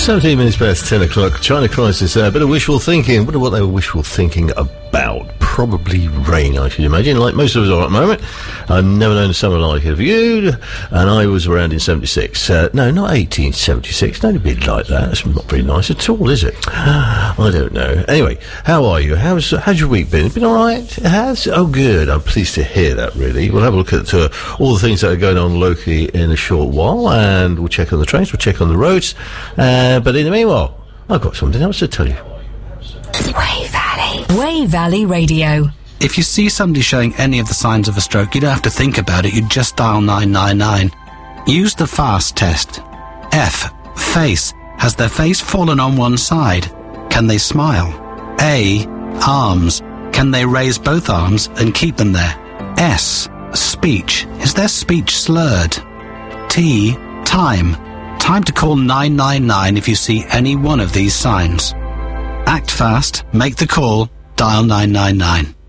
17 minutes past 10 o'clock. China crisis. A bit of wishful thinking. Wonder what they were wishful thinking about. Probably rain, I should imagine, like most of us are at the moment. I've never known a summer like it. You? And I was around in 76. No, not 1876. Don't be like that. That's not very nice at all, is it? I don't know. Anyway, how are you? How's your week been? Been all right? It has? Oh, good. I'm pleased to hear that, really. We'll have a look at all the things that are going on locally in a short while, and we'll check on the trains, we'll check on the roads. But in the meanwhile, I've got something else to tell you. Way Valley Radio. If you see somebody showing any of the signs of a stroke, you don't have to think about it, you just dial 999. Use the FAST test. F. Face. Has their face fallen on one side? Can they smile? A. Arms. Can they raise both arms and keep them there? S. Speech. Is their speech slurred? T. Time. Time to call 999 if you see any one of these signs. Act fast, make the call, dial 999.